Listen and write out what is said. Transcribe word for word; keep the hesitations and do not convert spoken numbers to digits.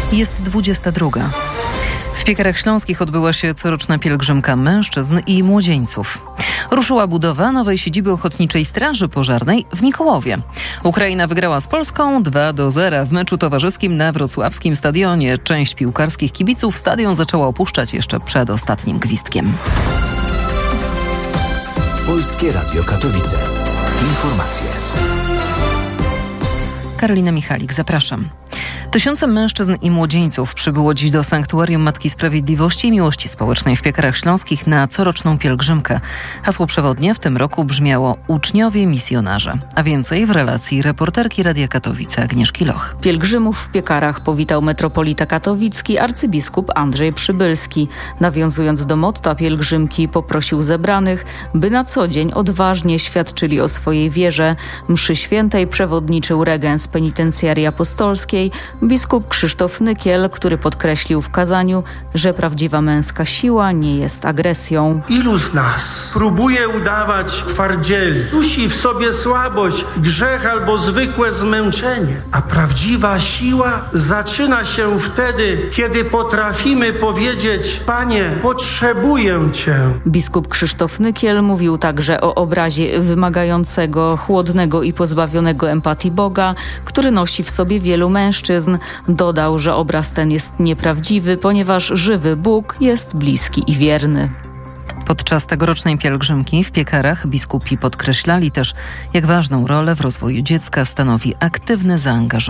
Jest dwudziesta druga. W Piekarach Śląskich odbyła się coroczna pielgrzymka mężczyzn i młodzieńców. Ruszyła budowa nowej siedziby Ochotniczej Straży Pożarnej w Mikołowie. Ukraina wygrała z Polską dwa do zera w meczu towarzyskim na wrocławskim stadionie. Część piłkarskich kibiców stadion zaczęła opuszczać jeszcze przed ostatnim gwizdkiem. Polskie Radio Katowice. Informacje. Karolina Michalik, zapraszam. Tysiące mężczyzn i młodzieńców przybyło dziś do Sanktuarium Matki Sprawiedliwości i Miłości Społecznej w Piekarach Śląskich na coroczną pielgrzymkę. Hasło przewodnie w tym roku brzmiało Uczniowie Misjonarze. A więcej w relacji reporterki Radia Katowice Agnieszki Loch. Pielgrzymów w Piekarach powitał metropolita katowicki arcybiskup Andrzej Przybylski. Nawiązując do motta pielgrzymki, poprosił zebranych, by na co dzień odważnie świadczyli o swojej wierze. Mszy świętej przewodniczył regens penitencjarii apostolskiej, biskup Krzysztof Nykiel, który podkreślił w kazaniu, że prawdziwa męska siła nie jest agresją. Ilu z nas próbuje udawać twardzieli, dusi w sobie słabość, grzech albo zwykłe zmęczenie, a prawdziwa siła zaczyna się wtedy, kiedy potrafimy powiedzieć: Panie, potrzebuję Cię. Biskup Krzysztof Nykiel mówił także o obrazie wymagającego, chłodnego i pozbawionego empatii Boga, który nosi w sobie wielu mężczyzn. Dodał, że obraz ten jest nieprawdziwy, ponieważ żywy Bóg jest bliski i wierny. Podczas tegorocznej pielgrzymki w Piekarach biskupi podkreślali też, jak ważną rolę w rozwoju dziecka stanowi aktywne zaangażowanie